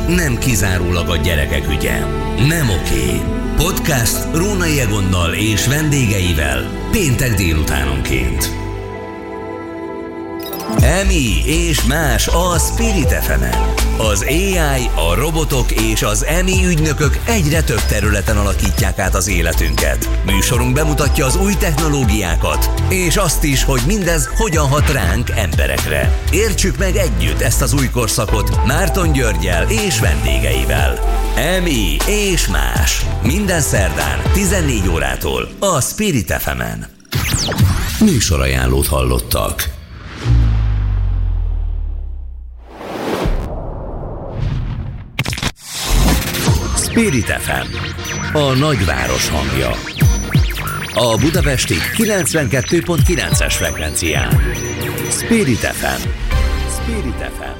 nem kizárólag a gyerekek ügye. Nem oké. Podcast Rónai Egonnal és vendégeivel péntek délutánonként. Emi és más a Spirit FM-en. Az AI, a robotok és az Emi ügynökök egyre több területen alakítják át az életünket. Műsorunk bemutatja az új technológiákat, és azt is, hogy mindez hogyan hat ránk emberekre. Értsük meg együtt ezt az új korszakot Márton Györggyel és vendégeivel. Emi és más. Minden szerdán 14 órától a Spirit FM-en. Műsorajánlót hallottak. Spirit FM, a nagyváros hangja. A budapesti 92.9-es frekvencián. Spirit FM. Spirit FM.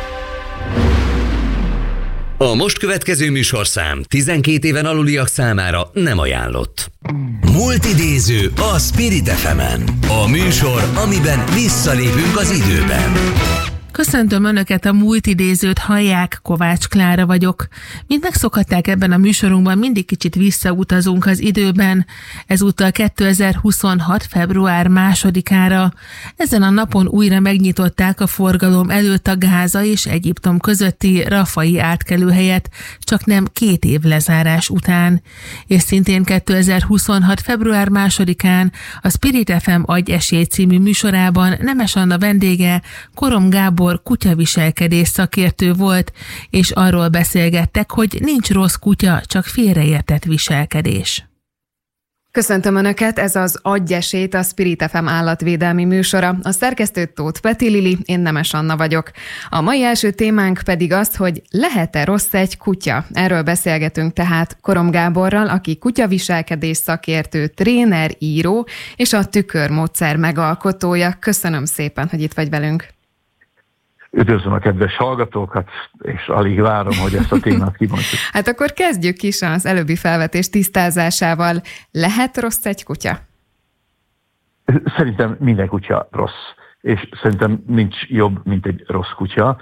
A most következő műsorszám 12 éven aluliak számára nem ajánlott. Multidéző a Spirit FM-en. A műsor, amiben visszalépünk az időben. Köszöntöm Önöket, a Multidézőt hallják, Kovács Klára vagyok. Mint megszokhatták, ebben a műsorunkban mindig kicsit visszautazunk az időben, ezúttal 2026. február 2-ára. Ezen a napon újra megnyitották a forgalom előtt a Gáza és Egyiptom közötti rafai átkelőhelyet, csak nem 2 év lezárás után. És szintén 2026. február 2-án a Spirit FM Adj esély című műsorában Nemes Anna vendége Korom Gábor kutyaviselkedés szakértő volt, és arról beszélgettek, hogy nincs rossz kutya, csak félreértett viselkedés. Köszöntöm Önöket, ez az Adj esélyt, a Spirit FM állatvédelmi műsora. A szerkesztő Tóth Peti Lili, én Nemes Anna vagyok. A mai első témánk pedig az, hogy lehet-e rossz egy kutya? Erről beszélgetünk tehát Korom Gáborral, aki kutyaviselkedés szakértő, tréner, író és a tükörmódszer megalkotója. Köszönöm szépen, hogy itt vagy velünk. Üdvözlöm a kedves hallgatókat, és alig várom, hogy ezt a témát kibontjuk. Hát akkor kezdjük is az előbbi felvetés tisztázásával. Lehet rossz egy kutya? Szerintem minden kutya rossz, és szerintem nincs jobb, mint egy rossz kutya.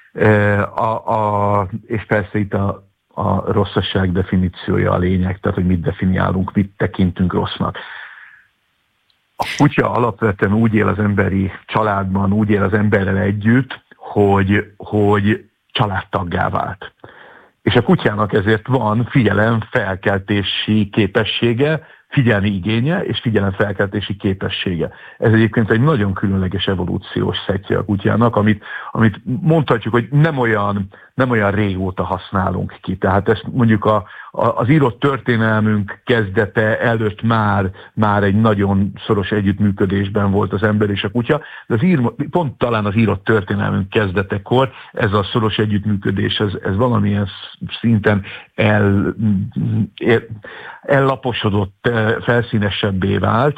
És persze itt a rosszasság definíciója a lényeg, tehát hogy mit definiálunk, mit tekintünk rossznak. A kutya alapvetően úgy él az emberi családban, úgy él az emberrel együtt, hogy családtaggá vált. És a kutyának ezért van figyelemfelkeltési képessége, figyelmi igénye és figyelemfelkeltési képessége. Ez egyébként egy nagyon különleges evolúciós szettje a kutyának, amit mondhatjuk, hogy nem olyan régóta használunk ki. Tehát ezt mondjuk az írott történelmünk kezdete előtt már egy nagyon szoros együttműködésben volt az ember és a kutya, de pont talán az írott történelmünk kezdetekor ez a szoros együttműködés, ez valamilyen szinten ellaposodott, felszínesebbé vált,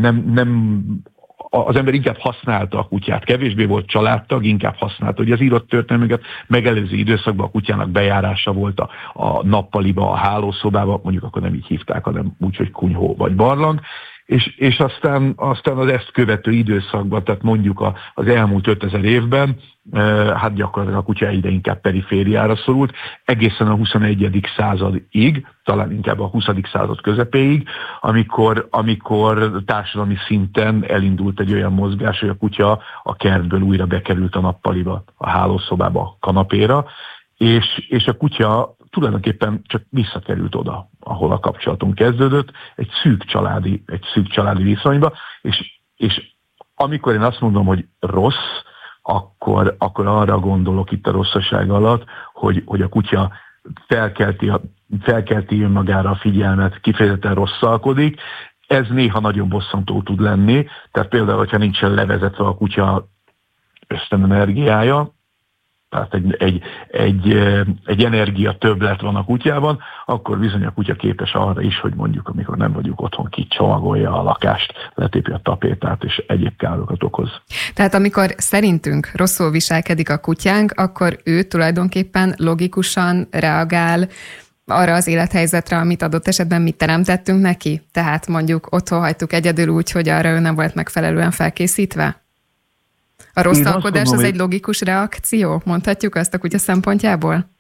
az ember inkább használta a kutyát, kevésbé volt családtag, inkább használta. Ugye az írott történelmünket megelőző időszakban a kutyának bejárása volt a nappaliba, a hálószobába, mondjuk akkor nem így hívták, hanem úgy, hogy kunyhó vagy barlang, és aztán az ezt követő időszakban, tehát mondjuk az elmúlt 5000 évben, hát gyakorlatilag a kutya egyre inkább perifériára szorult, egészen a 21. századig, talán inkább a 20. század közepéig, amikor társadalmi szinten elindult egy olyan mozgás, hogy a kutya a kertből újra bekerült a nappaliba, a hálószobába, a kanapéra, és a kutya tulajdonképpen csak visszakerült oda, ahol a kapcsolatunk kezdődött, egy szűk családi viszonyba, és amikor én azt mondom, hogy rossz, akkor arra gondolok itt a rosszaság alatt, hogy a kutya felkelti önmagára a figyelmet, kifejezetten rosszalkodik. Ez néha nagyon bosszantó tud lenni, tehát például, hogyha nincsen levezetve a kutya ösztönenergiája, tehát egy energia többlet van a kutyában, akkor bizony a kutya képes arra is, hogy mondjuk, amikor nem vagyunk otthon, kicsomagolja a lakást, letépi a tapétát, és egyéb károkat okoz. Tehát amikor szerintünk rosszul viselkedik a kutyánk, akkor ő tulajdonképpen logikusan reagál arra az élethelyzetre, amit adott esetben mi teremtettünk neki? Tehát mondjuk otthon hagytuk egyedül úgy, hogy arra ő nem volt megfelelően felkészítve? A rosszalkodás az egy logikus reakció? Mondhatjuk azt a kutya szempontjából?